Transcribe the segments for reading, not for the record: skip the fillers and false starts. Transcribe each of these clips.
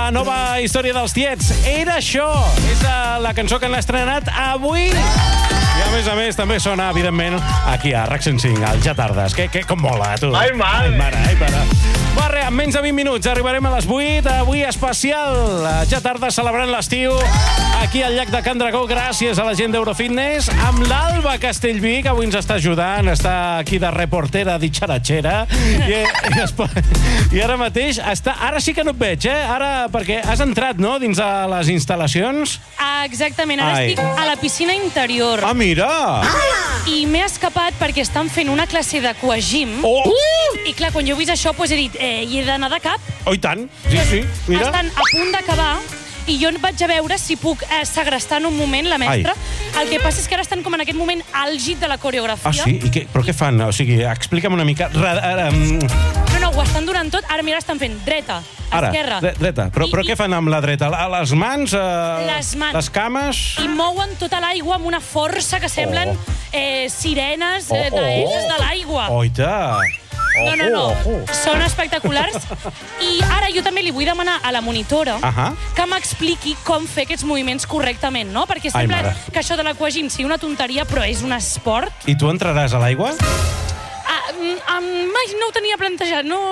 la nova història dels Tiets. Era això. És la cançó que han estrenat avui. I a més també sona, evidentment, aquí a RAC 105, al Ja Tardes. Com mola, tu. Ai, mare. Ai, mare. Va, res, en menys de 20 minuts arribarem a les 8. Avui especial Ja Tardes celebrant l'estiu aquí al llac de Can Dragó, gràcies a la gent d'Eurofitness, amb l'Alba Castellví, que avui ens està ajudant, està aquí de reportera ditxaratxera, i ara mateix està... Ara sí que no et veig, Ara, perquè has entrat, no?, dins de les instal·lacions. Exactament, ara estic a la piscina interior. Ah, mira! I m'he escapat perquè estan fent una classe d'aquagym. Oh! I clar, quan jo he vist això, doncs he dit, hi he d'anar de cap. Oh, i tant. Sí, mira. Estan a punt d'acabar i jo vaig a veure si puc segrestar en un moment la mestra. El que passa és que ara estan com en aquest moment àlgid de la coreografia. Ah, sí? Però què fan? O sigui, explica'm una mica... No, ho estan donant tot. Ara, mira, estan fent dreta, esquerra. Dreta. Però què fan amb la dreta? Les mans? Les mans. Les cames? I mouen tota l'aigua amb una força que semblen sirenes de l'aigua. Oita! No. Són espectaculars. I ara jo també li vull demanar a la monitora que m'expliqui com fer aquests moviments correctament, no? Perquè sembla que això de l'aquagym sigui una tonteria, però és un esport. I tu entraràs a l'aigua? Mai no ho tenia plantejat, no,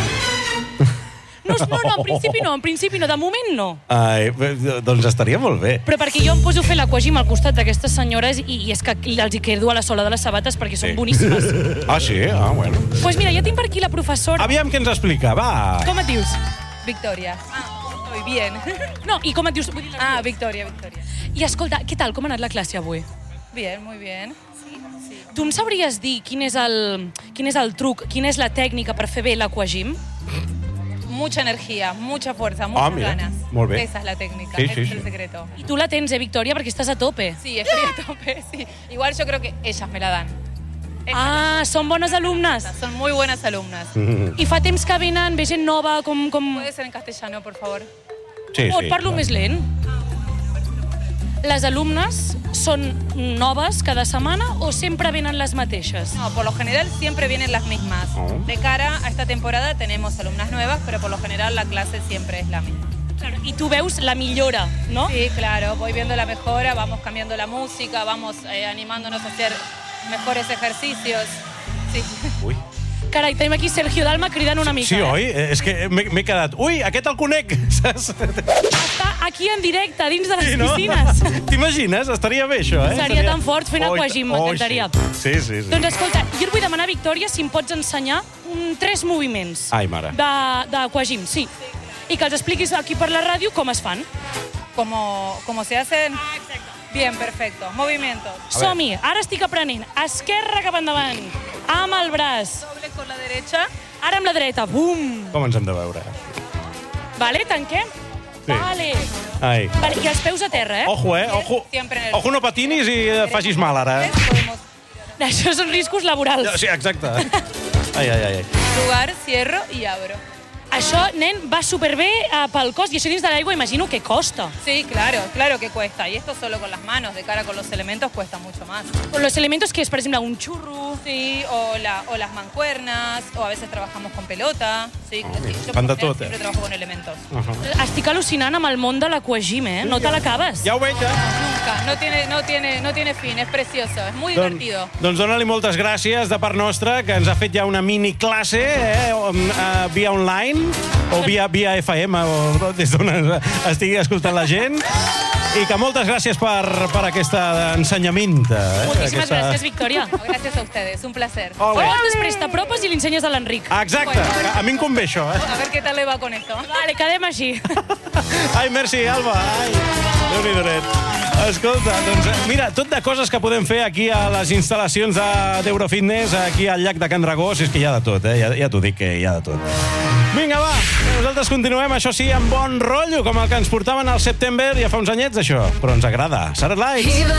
en principi no, de moment no. Ai, doncs estaria molt bé. Però perquè jo em poso a fer l'aquagym al costat d'aquestes senyores i és que els hi quedo a la sola de les sabates perquè són boníssimes. Ah, sí? Ah, bueno. Doncs mira, ja tinc per aquí la professora. Aviam què ens explica, va. Com et dius? Victoria. Muy bien. No, i com et dius? Victoria. I escolta, què tal? Com ha anat la classe avui? Bien, muy bien. Sí. Tu em sabries dir quin és el truc, quina és la tècnica per fer bé l'aquagym? Mucha energía, mucha fuerza, muchas ganas. Molt bé. Esa es la técnica, sí, ese es el secreto. I tu la tens, Victoria, perquè estàs a tope. Sí, estoy a tope, sí. Igual yo creo que ellas me la dan. Són bones alumnes. Son muy buenas alumnas. I fa temps que venen, ve gent nova, com... Puede ser en castellano, por favor. Sí. Et parlo més lent. Les alumnes són noves cada setmana o sempre venen les mateixes? No, por lo general siempre vienen las mismas. De cara a esta temporada tenemos alumnas nuevas, pero por lo general la clase siempre es la misma. Claro, y tú veus la millora, ¿no? Sí, claro, voy viendo la mejora, vamos cambiando la música, vamos animándonos a hacer mejores ejercicios. Sí. Ui. Carai, tenim aquí Sergio Dalma cridant una mica. Sí, oi? És que m'he quedat... Ui, aquest el conec! Està aquí en directe, dins de les piscines. T'imagines? Estaria bé, això, Seria tan fort fent aquagym, m'encantaria. Sí. Doncs escolta, jo et vull demanar, Victòria, si em pots ensenyar 3 moviments. Ai, mare. D'aquagym, sí. I que els expliquis aquí per la ràdio com es fan. ¿Cómo se hacen? Exacte. Bien, perfecto. Movimientos. Som-hi, ara estic aprenent. Esquerra cap endavant, amb el braç. Doble con la derecha. Ara amb la dreta, bum. Com ens hem de veure? Vale, tanquem? Sí. Vale. Ai. Vale, i els peus a terra, Ojo, Ojo. Ojo, no patinis i facis mal, ara. Això són riscos laborals. Sí, exacte. Ai. Lugar, cierro y abro. Això, nen, va superbé pel cos i això dins de l'aigua imagino que costa. Sí, claro que cuesta. Y esto solo con las manos, de cara con los elementos, cuesta mucho más. Con los elementos que es, por ejemplo, un churro. Sí, o las mancuernas, o a veces trabajamos con pelota. Sí, yo fan de tot, siempre trabajo con elementos. Estic al·lucinant amb el món de l'aquagym, No te l'acabes. Ja ho veig, Nunca, no tiene fin, es precioso, es muy divertido. Doncs dona-li moltes gràcies de part nostra, que ens ha fet ja una mini classe via online, o via FM, o des d'on estigui escoltant la gent. I que moltes gràcies per aquest ensenyament. Moltíssimes gràcies, Victòria. Gràcies a ustedes, un placer. Després t'apropes i li ensenyes a l'Enric. Exacte, a mi em convé això. A ver qué tal le va con esto. Vale, quedem així. Ai, merci, Alba. Ai, Déu-n'hi-do net. Escolta, doncs mira, tot de coses que podem fer aquí a les instal·lacions d'Eurofitness, aquí al llac de Can Dragó, si és que hi ha de tot, ja t'ho dic que hi ha de tot. Vinga, va, nosaltres continuem, això sí, amb bon rotllo, com el que ens portaven al September ja fa uns anyets, això, però ens agrada. Saturday Lights.